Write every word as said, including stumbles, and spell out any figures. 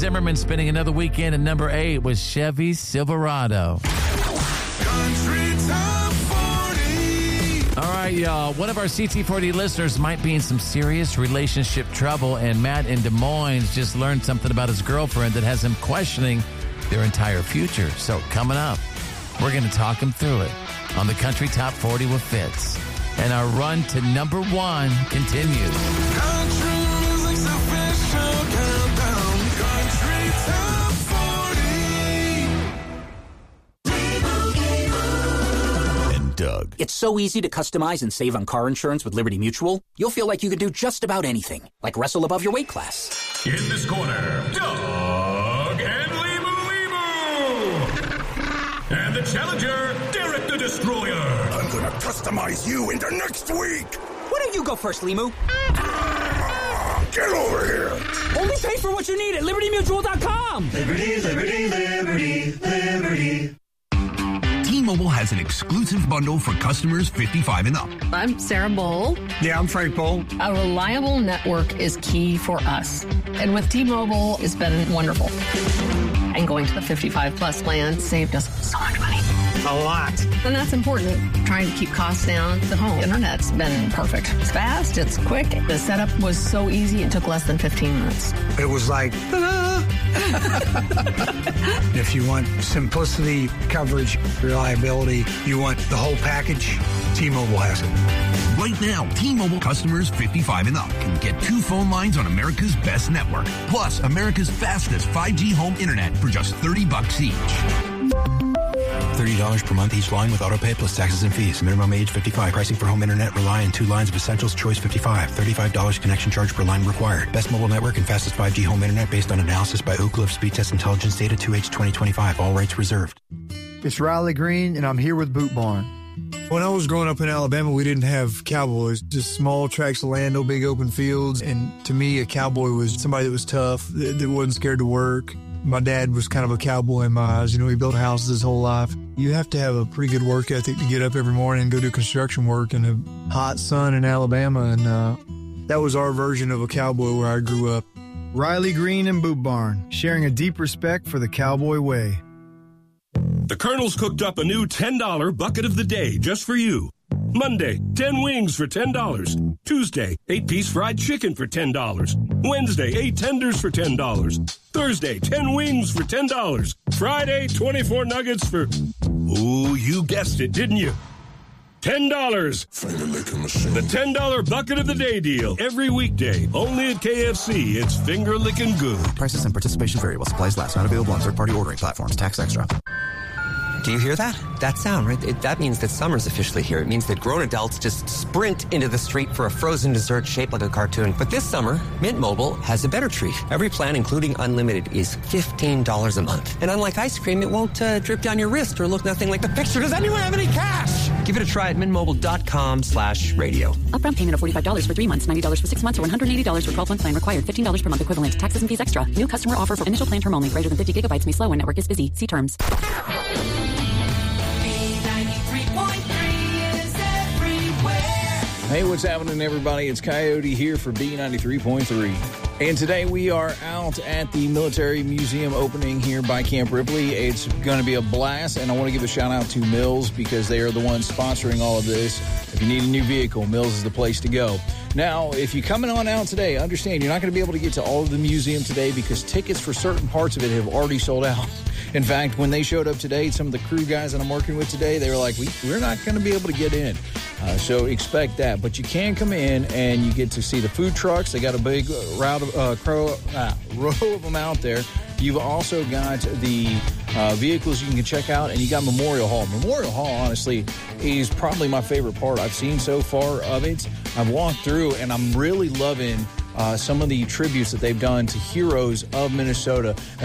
Zimmerman spending another weekend at number eight with Chevy Silverado. Country Top forty. All right, y'all. One of our C T forty listeners might be in some serious relationship trouble, and Matt in Des Moines just learned something about his girlfriend that has him questioning their entire future. So coming up, we're going to talk him through it on the Country Top forty with Fitz. And our run to number one continues. Country music's official countdown. Country Top forty. And Doug. It's so easy to customize and save on car insurance with Liberty Mutual. You'll feel like you can do just about anything, like wrestle above your weight class. In this corner, Doug and Limu Limu. And the challenger, Derek the Destroyer. I'm gonna customize you into next week. Why don't you go first, Limu? Get over here. Only pay for what you need at Liberty Mutual dot com. Liberty, Liberty, Liberty, Liberty. T-Mobile has an exclusive bundle for customers fifty-five and up. I'm Sarah Bowl. Yeah, I'm Frank Bowl. A reliable network is key for us. And with T-Mobile, it's been wonderful. And going to the fifty-five plus plan saved us so much money. A lot. And that's important. Trying to keep costs down. The home internet's been perfect. It's fast, it's quick. The setup was so easy, it took less than fifteen minutes. It was like, ta-da! If you want simplicity, coverage, reliability, you want the whole package, T-Mobile has it. Right now, T-Mobile customers fifty-five and up can get two phone lines on America's best network, plus America's fastest five G home internet for just thirty bucks each. thirty dollars per month each line with autopay plus taxes and fees. Minimum age fifty-five. Pricing for home internet rely on two lines of Essentials Choice fifty-five. thirty-five dollars connection charge per line required. Best mobile network and fastest five G home internet based on analysis by Oak Cliff Speed Test Intelligence Data two H twenty twenty-five. All rights reserved. It's Riley Green, and I'm here with Boot Barn. When I was growing up in Alabama, we didn't have cowboys, just small tracts of land, no big open fields. And to me, a cowboy was somebody that was tough, that, that wasn't scared to work. My dad was kind of a cowboy in my eyes. You know, he built houses his whole life. You have to have a pretty good work ethic to get up every morning and go do construction work in the hot sun in Alabama. And uh, that was our version of a cowboy where I grew up. Riley Green and Boot Barn, sharing a deep respect for the cowboy way. The Colonel's cooked up a new ten dollar bucket of the day just for you. Monday, ten wings for ten dollars. Tuesday, eight piece fried chicken for ten dollars. Wednesday, eight tenders for ten dollars. Thursday, ten wings for ten dollars. Friday, twenty-four nuggets for... Ooh, you guessed it, didn't you? ten dollars. The ten dollar bucket of the day deal. Every weekday, only at K F C. It's finger-licking good. Prices and participation vary while supplies last. Not available on third-party ordering platforms. Tax extra. Do you hear that? That sound, right? It, that means that summer's officially here. It means that grown adults just sprint into the street for a frozen dessert shaped like a cartoon. But this summer, Mint Mobile has a better treat. Every plan, including unlimited, is fifteen dollars a month. And unlike ice cream, it won't uh, drip down your wrist or look nothing like the picture. Does anyone have any cash? Give it a try at mintmobile.com slash radio. Upfront payment of forty-five dollars for three months, ninety dollars for six months, or one hundred eighty dollars for twelve-month plan required. fifteen dollars per month equivalent. Taxes and fees extra. New customer offer for initial plan term only. Greater than fifty gigabytes may slow when network is busy. See terms. Hey, what's happening, everybody? It's Coyote here for B ninety-three point three. And today we are out at the Military Museum opening here by Camp Ripley. It's going to be a blast, and I want to give a shout-out to Mills because they are the ones sponsoring all of this. If you need a new vehicle, Mills is the place to go. Now, if you're coming on out today, understand you're not going to be able to get to all of the museum today because tickets for certain parts of it have already sold out. In fact, when they showed up today, some of the crew guys that I'm working with today, they were like, we, we're not going to be able to get in. Uh, so expect that. But you can come in and you get to see the food trucks. They got a big route of, uh, crow, uh, row of them out there. You've also got the uh, vehicles you can check out, and you got Memorial Hall. Memorial Hall, honestly, is probably my favorite part I've seen so far of it. I've walked through, and I'm really loving uh, some of the tributes that they've done to heroes of Minnesota. And